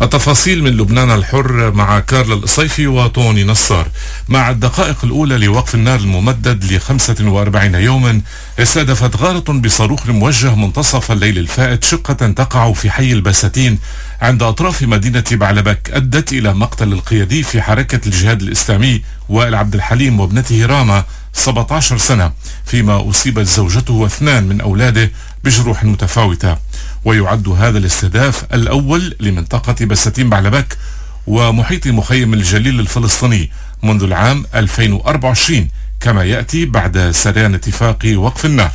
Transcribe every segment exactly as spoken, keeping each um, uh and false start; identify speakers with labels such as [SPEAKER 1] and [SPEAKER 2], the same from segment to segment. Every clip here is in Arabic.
[SPEAKER 1] التفاصيل من لبنان الحر مع كارل القصيفي وطوني نصار. مع الدقائق الأولى لوقف النار الممدد ل خمسة وأربعين يوما، استهدفت غارة بصاروخ موجه منتصف الليل الفائت شقة تقع في حي البساتين عند أطراف مدينة بعلبك، أدت إلى مقتل القيادي في حركة الجهاد الإسلامي وائل عبد الحليم وابنته راما سبعة عشر سنة، فيما أصيبت زوجته واثنان من أولاده بجروح متفاوتة. ويعد هذا الاستهداف الأول لمنطقة بساتين بعلبك ومحيط مخيم الجليل الفلسطيني منذ العام ألفين وأربعة وعشرين، كما يأتي بعد سريان اتفاق وقف النار.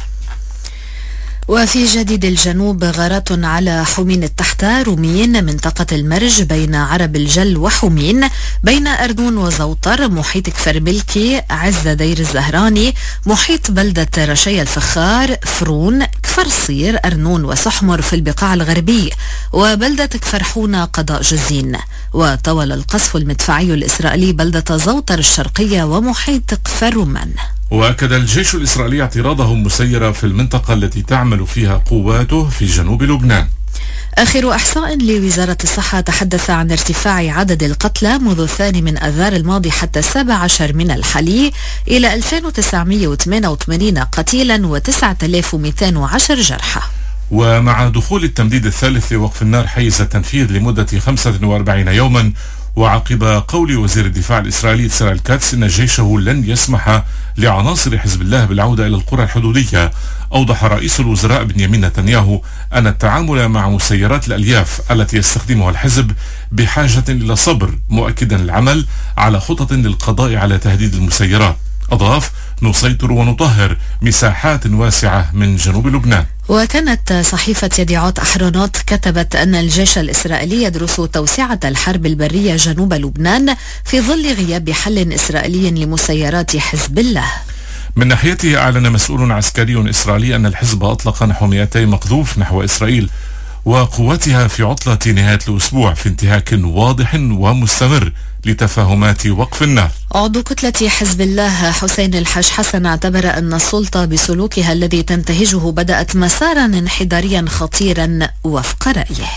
[SPEAKER 2] وفي جديد الجنوب، غارات على حمين التحتة رومين منطقة المرج بين عرب الجل وحمين، بين أردون وزوطر، محيط كفر ملكي، عز دير الزهراني، محيط بلدة رشي الفخار، فرون، كفر صير، أرنون وسحمر في البقاع الغربي، وبلدة كفر حونة قضاء جزين. وطول القصف المدفعي الإسرائيلي بلدة زوطر الشرقية ومحيط كفر رمان.
[SPEAKER 1] وأكد الجيش الإسرائيلي اعتراضه مسيرة في المنطقة التي تعمل فيها قواته في جنوب لبنان.
[SPEAKER 2] آخر إحصاء لوزارة الصحة تحدث عن ارتفاع عدد القتلى منذ الثاني من أذار الماضي حتى السابع عشر من الحالي إلى ألفين وتسعمائة وثمانية وثمانين قتيلا وتسعة آلاف ومئتين وعشرة جرحى.
[SPEAKER 1] ومع دخول التمديد الثالث لوقف النار حيز التنفيذ لمدة خمسة وأربعين يوما، وعقب قول وزير الدفاع الإسرائيلي إسرائيل كاتس إن جيشه لن يسمح لعناصر حزب الله بالعودة إلى القرى الحدودية، أوضح رئيس الوزراء بنيامين نتنياهو أن التعامل مع مسيرات الألياف التي يستخدمها الحزب بحاجة إلى صبر، مؤكدا العمل على خطط للقضاء على تهديد المسيرات. أضاف: نسيطر ونطهر مساحات واسعة من جنوب لبنان.
[SPEAKER 2] وكانت صحيفة يديعوت أحرونوت كتبت أن الجيش الإسرائيلي يدرس توسعة الحرب البرية جنوب لبنان في ظل غياب حل إسرائيلي لمسيرات حزب الله.
[SPEAKER 1] من ناحيته، أعلن مسؤول عسكري إسرائيلي أن الحزب أطلق نحو مئتي مقذوف نحو إسرائيل وقواتها في عطلة نهاية الأسبوع، في انتهاك واضح ومستمر لتفاهمات وقف النار.
[SPEAKER 2] عضو كتلة حزب الله حسين الحاج حسن اعتبر أن السلطة بسلوكها الذي تنتهجه بدأت مسارا انحداريا خطيرا وفق رأيه.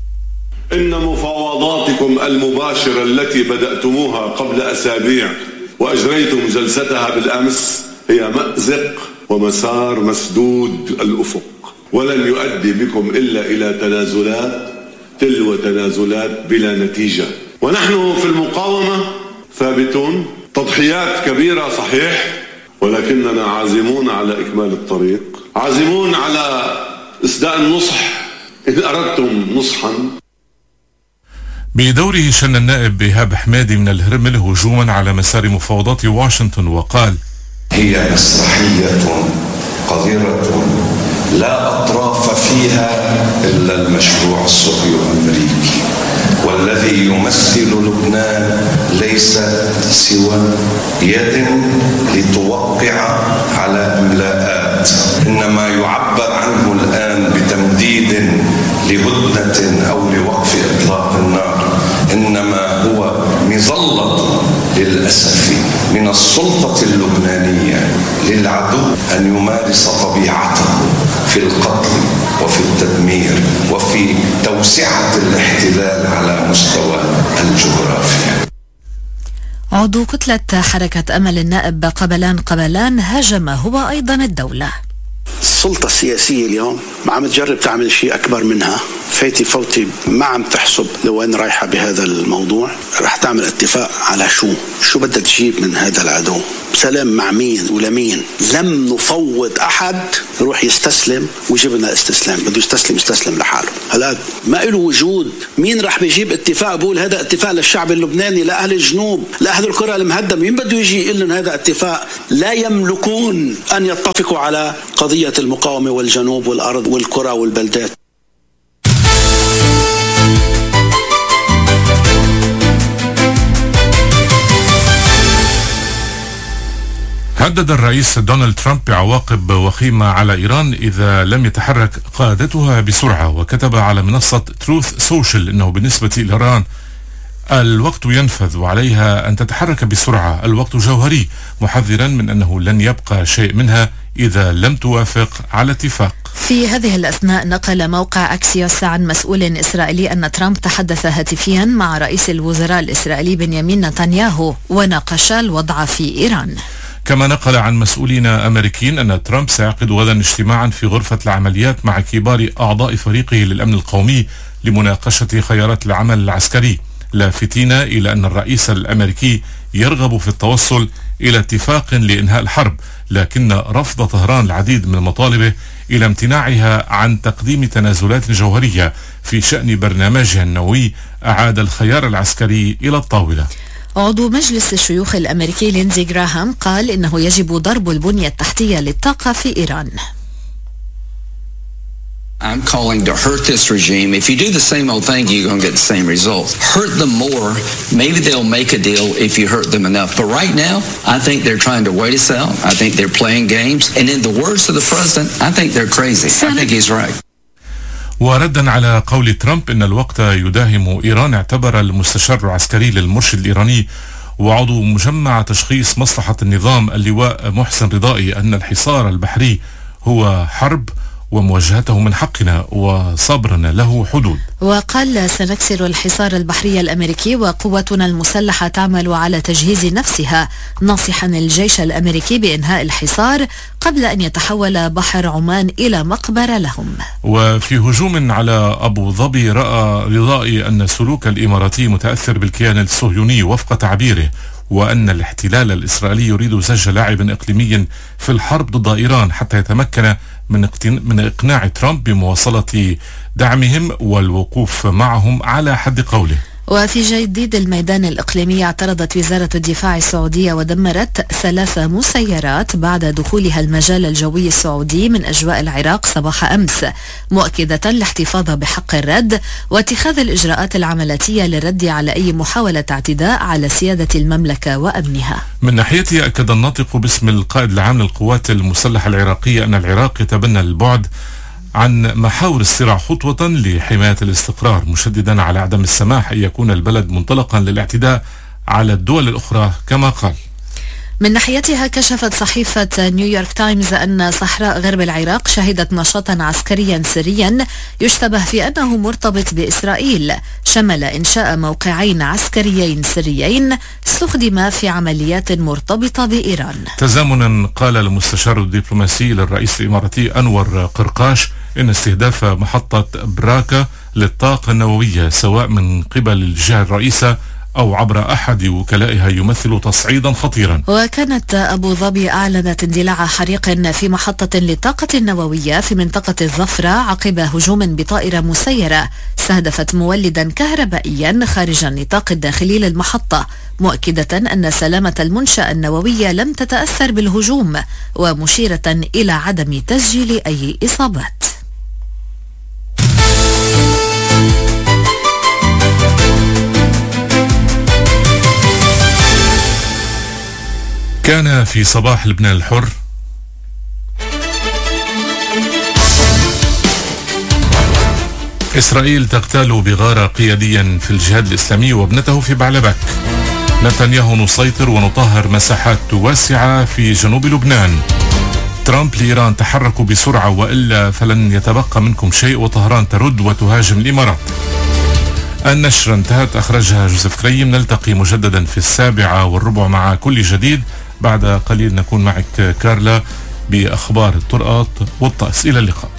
[SPEAKER 3] إن مفاوضاتكم المباشرة التي بدأتموها قبل أسابيع وأجريتم جلستها بالأمس هي مأزق ومسار مسدود الأفق، ولن يؤدي بكم إلا إلى تنازلات تلو تنازلات بلا نتيجة. ونحن في المقاومة ثابتون، تضحيات كبيرة صحيح، ولكننا عازمون على إكمال الطريق، عازمون على إسداء النصح إن أردتم نصحا.
[SPEAKER 1] بدوره شن النائب إيهاب حمادي من الهرمل هجوما على مسار مفاوضات واشنطن وقال:
[SPEAKER 4] هي مسرحية قذرة لا أطراف فيها إلا المشروع الصهيوني الأمريكي، والذي يمثل لبنان ليس سوى يد لتوقع على إملاءات، إنما يعبر عنه الآن بتمديد لهدنة أو لوقف إطلاق النار، إنما هو مظلة للأسف من السلطة اللبنانية للعدو أن يمارس طبيعته في القتل وفي التدمير وفي توسعة الاحتلال على مستوى الجغرافيا.
[SPEAKER 2] عضو كتلة حركة أمل النائب قبلان قبلان هاجم هو أيضا الدولة.
[SPEAKER 5] السلطة السياسية اليوم ما عم تجرب تعمل شيء أكبر منها، فايتي فوتي ما عم تحسب لوين رايحة بهذا الموضوع، رح تعمل اتفاق على شو شو بدها تجيب من هذا العدو، سلام مع مين ولمين. لم نفوض أحد يروح يستسلم ويجيب لنا استسلام، بده يستسلم يستسلم لحاله. هلا ما له وجود. مين رح بيجيب اتفاق بقول هذا اتفاق للشعب اللبناني، لأهل الجنوب، لأهل القرى المهدمة؟ مين بده يجي يقول لهم هذا اتفاق؟ لا يملكون أن يتفقوا على قضية المقاومة والجنوب والأرض والقرى والبلدات.
[SPEAKER 1] هدد الرئيس دونالد ترامب بعواقب وخيمة على إيران إذا لم يتحرك قادتها بسرعة، وكتب على منصة تروث سوشيال إنه بالنسبة لإيران الوقت ينفذ وعليها أن تتحرك بسرعة، الوقت جوهري، محذرا من أنه لن يبقى شيء منها إذا لم توافق على اتفاق.
[SPEAKER 2] في هذه الأثناء نقل موقع أكسيوس عن مسؤول إسرائيلي أن ترامب تحدث هاتفيا مع رئيس الوزراء الإسرائيلي بنيامين نتنياهو وناقشا الوضع في إيران.
[SPEAKER 1] كما نقل عن مسؤولين أمريكيين أن ترامب سيعقد غدا اجتماعا في غرفة العمليات مع كبار أعضاء فريقه للأمن القومي لمناقشة خيارات العمل العسكري، لافتين إلى أن الرئيس الأمريكي يرغب في التوصل إلى اتفاق لإنهاء الحرب، لكن رفض طهران العديد من مطالبه إلى امتناعها عن تقديم تنازلات جوهرية في شأن برنامجها النووي أعاد الخيار العسكري إلى الطاولة.
[SPEAKER 2] عضو مجلس الشيوخ الأمريكي لينزي جراهام قال إنه يجب ضرب البنية التحتية للطاقة في إيران.
[SPEAKER 6] I'm calling to hurt this regime. If you do the same old thing, you're going to get the same results. Hurt them more. Maybe they'll make a deal if you hurt them enough. But right now, I think they're trying to wait us out. I think they're playing games. And in the words of the president, I think they're crazy. I think he's right.
[SPEAKER 1] وردا على قول ترامب إن الوقت يداهم إيران، اعتبر المستشار العسكري للمرشد الإيراني وعضو مجمع تشخيص مصلحة النظام اللواء محسن رضائي أن الحصار البحري هو حرب ومواجهته من حقنا وصبرنا له حدود.
[SPEAKER 2] وقال سنكسر الحصار البحري الأمريكي وقوتنا المسلحة تعمل على تجهيز نفسها، ناصحا الجيش الأمريكي بإنهاء الحصار قبل أن يتحول بحر عمان إلى مقبرة لهم.
[SPEAKER 1] وفي هجوم على أبو ظبي رأى رضائي أن السلوك الإماراتي متأثر بالكيان الصهيوني وفق تعبيره، وأن الاحتلال الإسرائيلي يريد زج لاعب إقليمي في الحرب ضد إيران حتى يتمكن من من إقناع ترامب بمواصلة دعمهم والوقوف معهم على حد قوله.
[SPEAKER 2] وفي جديد الميدان الإقليمي، اعترضت وزارة الدفاع السعودية ودمرت ثلاث مسيرات بعد دخولها المجال الجوي السعودي من أجواء العراق صباح أمس، مؤكدة الاحتفاظ بحق الرد واتخاذ الإجراءات العملياتية للرد على أي محاولة اعتداء على سيادة المملكة وأمنها.
[SPEAKER 1] من ناحيته أكد الناطق باسم القائد العام للقوات المسلحة العراقية أن العراق يتبنى البعد عن محاور الصراع خطوة لحماية الاستقرار، مشددا على عدم السماح أن يكون البلد منطلقا للاعتداء على الدول الأخرى. كما قال
[SPEAKER 2] من ناحيتها، كشفت صحيفة نيويورك تايمز أن صحراء غرب العراق شهدت نشاطا عسكريا سريا يشتبه في أنه مرتبط بإسرائيل، شمل إنشاء موقعين عسكريين سريين استخدما في عمليات مرتبطة بإيران.
[SPEAKER 1] تزامنا قال المستشار الدبلوماسي للرئيس الإماراتي أنور قرقاش إن استهداف محطة براكة للطاقة النووية سواء من قبل الجهة الرئيسة أو عبر أحد وكلائها يمثل تصعيدا خطيرا.
[SPEAKER 2] وكانت أبو ظبي أعلنت اندلاع حريق في محطة للطاقة النووية في منطقة الظفرة عقب هجوم بطائرة مسيرة استهدفت مولدا كهربائيا خارج النطاق الداخلي للمحطة، مؤكدة أن سلامة المنشأة النووية لم تتأثر بالهجوم، ومشيرة إلى عدم تسجيل أي إصابات.
[SPEAKER 1] كان في صباح لبنان الحر إسرائيل تغتال بغارة قياديا في الجهاد الإسلامي وابنته في بعلبك. نتنياهو نسيطر ونطهر مساحات واسعة في جنوب لبنان. ترامب لإيران تحركوا بسرعة وإلا فلن يتبقى منكم شيء، وطهران ترد وتهاجم الإمارات. النشرة انتهت، أخرجها جوزيف كريم. نلتقي مجددا في السابعة والربع مع كل جديد. بعد قليل نكون معك كارلا بأخبار الطرقات والطقس. إلى اللقاء.